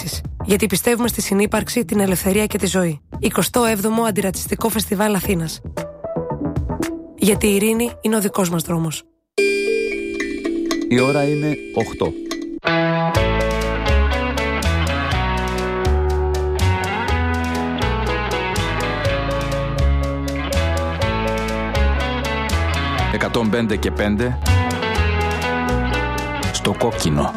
Αντιρατσιστικές. Γιατί πιστεύουμε στη συνύπαρξη, την ελευθερία και τη ζωή. 27ο Αντιρατσιστικό Φεστιβάλ Αθήνας. Γιατί η ειρήνη είναι ο δικός μας δρόμος. Η ώρα είναι 8. «105 και 5» στο κόκκινο.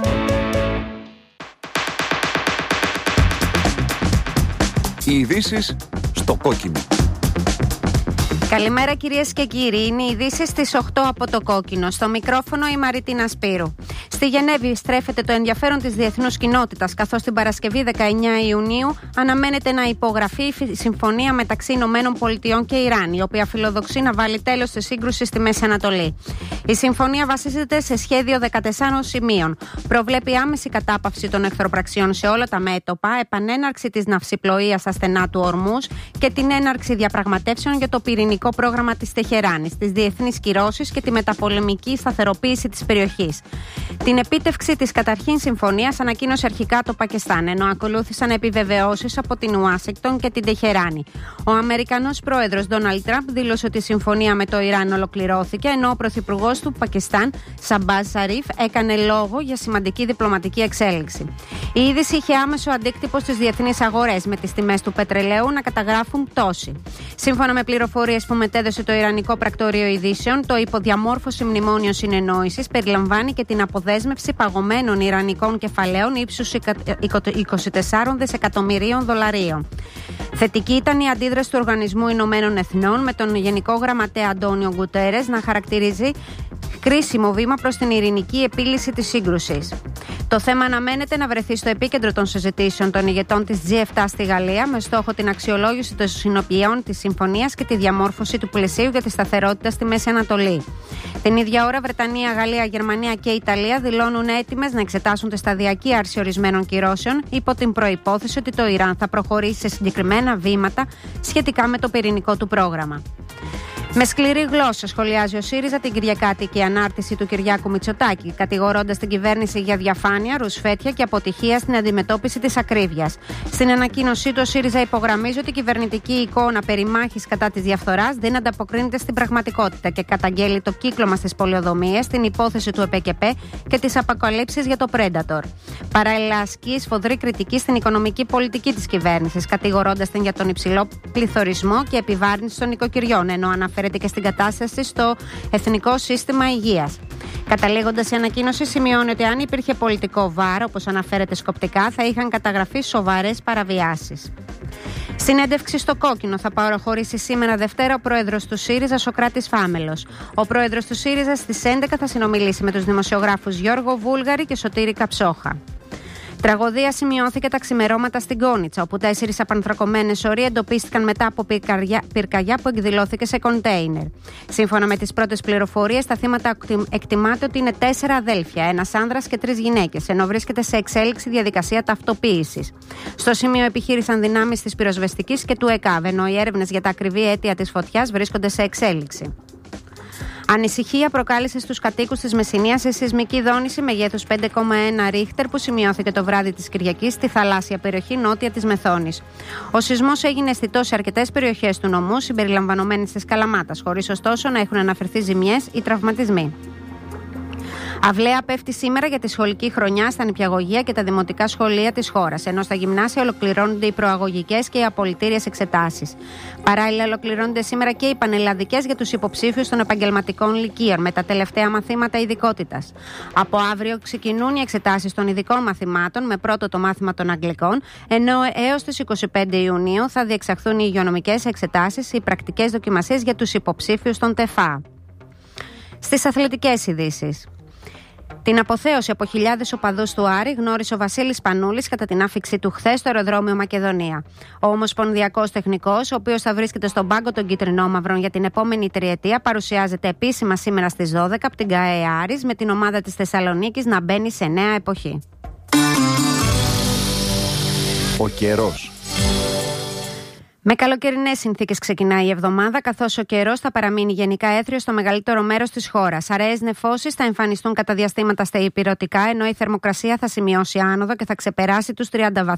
Οι ειδήσεις στο κόκκινο. Καλημέρα κυρίες και κύριοι, είναι οι ειδήσεις στις 8 από το κόκκινο. Στο μικρόφωνο η Μαρίτινα Σπύρου. Στη Γενέβη στρέφεται το ενδιαφέρον της διεθνούς κοινότητας, καθώς την Παρασκευή 19 Ιουνίου αναμένεται να υπογραφεί η συμφωνία μεταξύ Ηνωμένων Πολιτειών και Ιράν, η οποία φιλοδοξεί να βάλει τέλος στη σύγκρουση στη Μέση Ανατολή. Η συμφωνία βασίζεται σε σχέδιο 14 σημείων. Προβλέπει άμεση κατάπαυση των εχθροπραξιών σε όλα τα μέτωπα, επανέναρξη της ναυσιπλοείας στα στενά του Ορμούς και την έναρξη διαπραγματεύσεων για το πυρηνικό πρόγραμμα της Τεχεράνης, τις διεθνείς κυρώσεις και τη μεταπολεμική σταθεροποίηση της περιοχής. Την επίτευξη της καταρχήν συμφωνίας ανακοίνωσε αρχικά το Πακιστάν, ενώ ακολούθησαν επιβεβαιώσεις από την Ουάσιγκτον και την Τεχεράνη. Ο Αμερικανός πρόεδρος Ντόναλντ Τραμπ δήλωσε ότι η συμφωνία με το Ιράν ολοκληρώθηκε, ενώ ο πρωθυπουργός του Πακιστάν, Σαμπάζ Σαρίφ, έκανε λόγο για σημαντική διπλωματική εξέλιξη. Η είδηση είχε άμεσο αντίκτυπο στις διεθνείς αγορές, με τις τιμές του πετρελαίου να καταγράφουν πτώση. Σύμφωνα με πληροφορίες που μετέδωσε το Ιρανικό Πρακτορείο Ειδήσεων, το υποδιαμόρφωση μνημόνιο συνεννόησης περιλαμβάνει και την αποδέσμευση παγωμένων ιρανικών κεφαλαίων ύψους 24 δισεκατομμυρίων δολαρίων. Θετική ήταν η αντίδραση του Οργανισμού Ηνωμένων Εθνών, με τον Γενικό Γραμματέα Αντώνιο Γκουτέρες να χαρακτηρίζει κρίσιμο βήμα προς την ειρηνική επίλυση της σύγκρουσης. Το θέμα αναμένεται να βρεθεί στο επίκεντρο των συζητήσεων των ηγετών της G7 στη Γαλλία, με στόχο την αξιολόγηση των συνοπιών της συμφωνίας και τη διαμόρφωση του πλαισίου για τη σταθερότητα στη Μέση Ανατολή. Την ίδια ώρα, Βρετανία, Γαλλία, Γερμανία και Ιταλία δηλώνουν έτοιμες να εξετάσουν τη σταδιακή άρση ορισμένων κυρώσεων, υπό την προϋπόθεση ότι το Ιράν θα προχωρήσει σε συγκεκριμένα βήματα σχετικά με το πυρηνικό του πρόγραμμα. Με σκληρή γλώσσα σχολιάζει ο ΣΥΡΙΖΑ την κυριακάτικη ανάρτηση του Κυριάκου Μητσοτάκη, κατηγορώντας την κυβέρνηση για διαφάνεια, ρουσφέτια και αποτυχία στην αντιμετώπιση της ακρίβειας. Στην ανακοίνωσή του, ο ΣΥΡΙΖΑ υπογραμμίζει ότι η κυβερνητική εικόνα περί μάχης κατά της διαφθοράς δεν ανταποκρίνεται στην πραγματικότητα και καταγγέλει το κύκλωμα στις πολεοδομίες, την υπόθεση του ΕΠΕΚΕΠΕ και τις αποκαλύψεις για το Predator. Παράλληλα, ασκεί σφοδρή κριτική στην οικονομική πολιτική της κυβέρνησης, κατηγορώντας την για τον υψηλό πληθωρισμό και επιβάρυνση των νοικοκυριών, ενώ αναφέρεται και στην κατάσταση στο Εθνικό Σύστημα Υγείας. Καταλήγοντας, η ανακοίνωση σημειώνει ότι αν υπήρχε πολιτικό βάρο, όπως αναφέρεται σκοπτικά, θα είχαν καταγραφεί σοβαρές παραβιάσεις. Συνέντευξη στο κόκκινο θα προχωρήσει σήμερα Δευτέρα ο πρόεδρος του ΣΥΡΙΖΑ, Σωκράτης Φάμελος. Ο πρόεδρος του ΣΥΡΙΖΑ στις 11 θα συνομιλήσει με τους δημοσιογράφους Γιώργο Βούλγαρη και Σωτήρη Καψόχα. Τραγωδία σημειώθηκε τα ξημερώματα στην Κόνιτσα, όπου 4 απανθρακωμένες οροί εντοπίστηκαν μετά από πυρκαγιά που εκδηλώθηκε σε κοντέινερ. Σύμφωνα με τις πρώτες πληροφορίες, τα θύματα εκτιμάται ότι είναι 4 αδέλφια, ένας άνδρας και 3 γυναίκες, ενώ βρίσκεται σε εξέλιξη διαδικασία ταυτοποίησης. Στο σημείο επιχείρησαν δυνάμεις της πυροσβεστικής και του ΕΚΑΒ, ενώ οι έρευνες για τα ακριβή αίτια της φωτιάς βρίσκονται σε εξέλιξη. Ανησυχία προκάλεσε στους κατοίκους της Μεσσηνίας η σεισμική δόνηση μεγέθους 5,1 ρίχτερ που σημειώθηκε το βράδυ της Κυριακής στη θαλάσσια περιοχή νότια της Μεθόνης. Ο σεισμός έγινε αισθητός σε αρκετές περιοχές του νομού, συμπεριλαμβανομένης της Καλαμάτας, χωρίς ωστόσο να έχουν αναφερθεί ζημιές ή τραυματισμοί. Αυλαία πέφτει σήμερα για τη σχολική χρονιά στα νηπιαγωγεία και τα δημοτικά σχολεία της χώρας, ενώ στα γυμνάσια ολοκληρώνονται οι προαγωγικές και οι απολυτήριες εξετάσεις. Παράλληλα, ολοκληρώνονται σήμερα και οι πανελλαδικές για τους υποψήφιους των επαγγελματικών λυκείων, με τα τελευταία μαθήματα ειδικότητας. Από αύριο ξεκινούν οι εξετάσεις των ειδικών μαθημάτων, με πρώτο το μάθημα των Αγγλικών, ενώ έως τις 25 Ιουνίου θα διεξαχθούν οι υγειονομικές εξετάσεις, οι πρακτικές δοκιμασίες για τους υποψήφιους των ΤΕΦΑ. Στις αθλητικές ειδήσεις. Την αποθέωση από χιλιάδες οπαδούς του Άρη γνώρισε ο Βασίλης Πανούλης κατά την άφιξή του χθες στο αεροδρόμιο Μακεδονία. Ο ομοσπονδιακός τεχνικός, ο οποίος θα βρίσκεται στον πάγκο των Κιτρινόμαυρων για την επόμενη τριετία, παρουσιάζεται επίσημα σήμερα στις 12 από την ΚΑΕ Άρης, με την ομάδα της Θεσσαλονίκης να μπαίνει σε νέα εποχή. Ο καιρός. Με καλοκαιρινές συνθήκες ξεκινάει η εβδομάδα, καθώς ο καιρός θα παραμείνει γενικά έθριος στο μεγαλύτερο μέρος της χώρας. Αραιές νεφώσεις θα εμφανιστούν κατά διαστήματα στα ηπειρωτικά, ενώ η θερμοκρασία θα σημειώσει άνοδο και θα ξεπεράσει τους 30 βαθμούς.